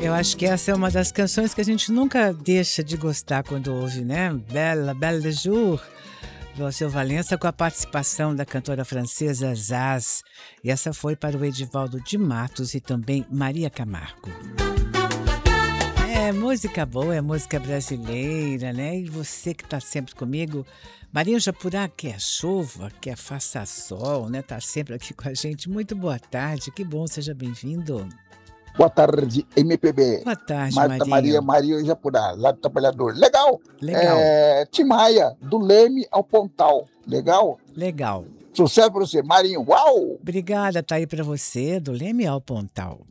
Eu acho que essa é uma das canções que a gente nunca deixa de gostar quando ouve, né? Bella, Belle de Jour, do Alceu Valença, com a participação da cantora francesa Zaz. E essa foi para o Edivaldo de Matos e também Maria Camargo. É música boa, é música brasileira, né? E você que está sempre comigo, Marinho Japurá, quer chuva, quer faça sol, né? Tá sempre aqui com a gente. Muito boa tarde, que bom, seja bem-vindo. Boa tarde, MPB. Boa tarde, Marta Maria, Marinho. Maria Japurá, lá do Trabalhador. Legal. Legal, Tim Maia, do Leme ao Pontal. Legal. legal. Sucesso pra você, Marinho. Uau! Obrigada, tá aí para você, do Leme ao Pontal.